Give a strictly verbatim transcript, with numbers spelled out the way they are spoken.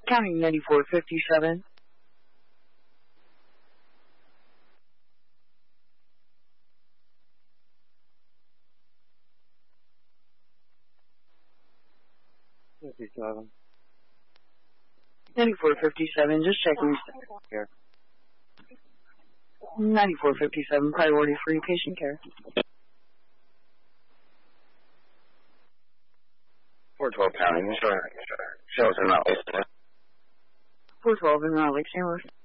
Counting ninety-four fifty-seven. fifty-seven. ninety-four fifty-seven, just checking here. ninety-four fifty-seven, priority free patient care. four twelve counting, sure. Shows are not listening. four twelve in uh, Lake Saint Louis.